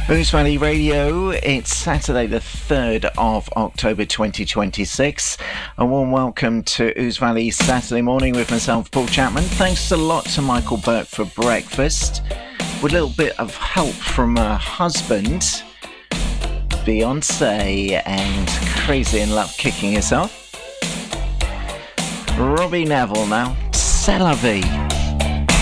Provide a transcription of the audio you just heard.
Ouse Valley Radio, it's Saturday the 3rd of October 2026. A warm welcome to Ouse Valley Saturday morning with myself, Paul Chapman. Thanks a lot to Michael Burke for breakfast. With a little bit of help from her husband, Beyonce, and Crazy in Love kicking us off. Robbie Neville now, C'est la vie.